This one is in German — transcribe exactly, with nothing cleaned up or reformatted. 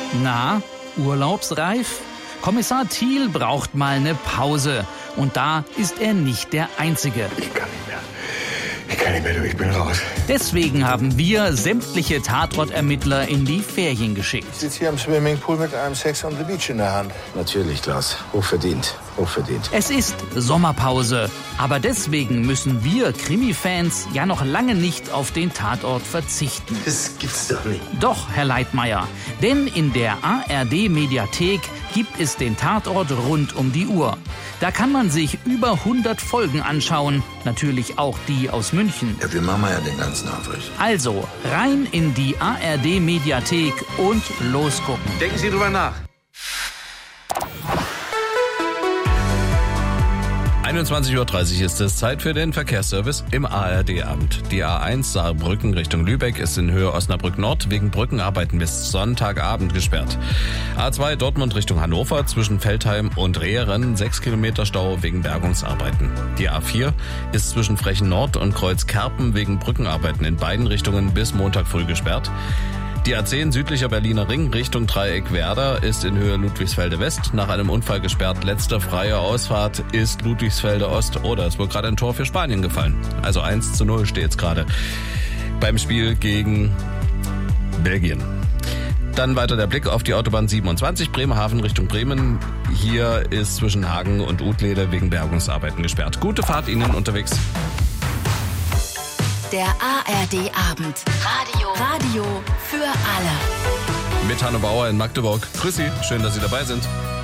Na, urlaubsreif? Kommissar Thiel braucht mal eine Pause. Und da ist er nicht der Einzige. Ich kann nicht mehr. Ich kann nicht mehr, du, ich bin raus. Deswegen haben wir sämtliche Tatortermittler in die Ferien geschickt. Ich sitze hier am Swimmingpool mit einem Sex on the Beach in der Hand. Natürlich, Klaus. Hochverdient. Hochverdient. Es ist Sommerpause. Aber deswegen müssen wir Krimi-Fans ja noch lange nicht auf den Tatort verzichten. Das gibt's doch nicht. Doch, Herr Leitmayr. Denn in der A R D-Mediathek gibt es den Tatort rund um die Uhr. Da kann man sich über hundert Folgen anschauen. Natürlich auch die aus München. Ja, wir machen ja den ganzen Aufriss. Also rein in die A R D-Mediathek und losgucken. Denken Sie drüber nach. einundzwanzig Uhr dreißig ist es, Zeit für den Verkehrsservice im A R D-Abend. Die A eins Saarbrücken Richtung Lübeck ist in Höhe Osnabrück Nord wegen Brückenarbeiten bis Sonntagabend gesperrt. A zwei Dortmund Richtung Hannover zwischen Veltheim und Rehren sechs Kilometer Stau wegen Bergungsarbeiten. Die A vier ist zwischen Frechen Nord und Kreuz Kerpen wegen Brückenarbeiten in beiden Richtungen bis Montag früh gesperrt. Die A zehn südlicher Berliner Ring Richtung Dreieck Werder ist in Höhe Ludwigsfelde West nach einem Unfall gesperrt. Letzte freie Ausfahrt ist Ludwigsfelde Ost. Oder es wurde gerade ein Tor für Spanien gefallen. Also eins zu null steht es gerade beim Spiel gegen Belgien. Dann weiter der Blick auf die Autobahn siebenundzwanzig, Bremerhaven Richtung Bremen. Hier ist zwischen Hagen und Utlede wegen Bergungsarbeiten gesperrt. Gute Fahrt Ihnen unterwegs. Der A R D-Abend. Radio. Radio für alle. Mit Hanno Bauer in Magdeburg. Grüß Sie, schön, dass Sie dabei sind.